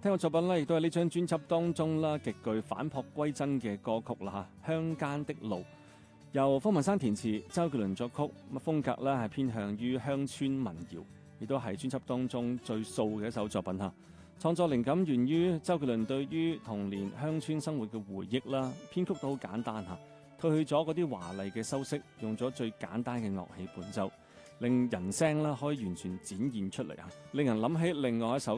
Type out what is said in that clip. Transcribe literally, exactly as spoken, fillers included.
聽個作品咧，亦都係呢張專輯當中啦，極具返璞歸真嘅歌曲啦嚇，鄉間的路，由方文山填詞，周杰倫作曲，咁風格咧係偏向於鄉村民謠，亦都係專輯當中最素嘅一首作品嚇。創作靈感源於周杰倫對於童年鄉村生活嘅回憶啦，編曲都好簡單嚇，褪去咗嗰啲華麗嘅修飾，用咗最簡單嘅樂器伴奏，令人聲啦可以完全展現出嚟嚇，令人諗起另外一首